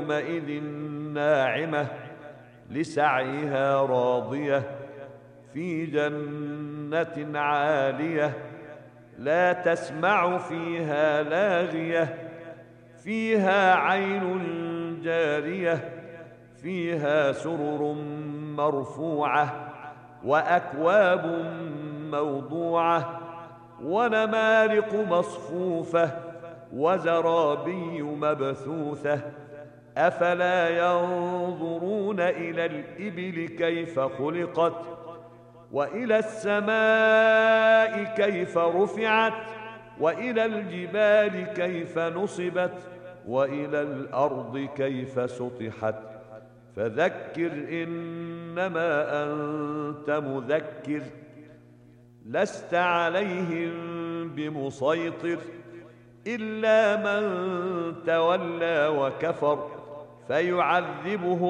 يومئذ ناعمة لسعيها راضية في جنة عالية لا تسمع فيها لاغية فيها عين جارية فيها سرر مرفوعة وأكواب موضوعة ونمارق مصفوفة وزرابي مبثوثة أفلا ينظرون إلى الإبل كيف خلقت وإلى السماء كيف رفعت وإلى الجبال كيف نصبت وإلى الأرض كيف سطحت فذكر إنما أنت مذكر لست عليهم بمسيطر إلا من تولى وكفر فيعذبه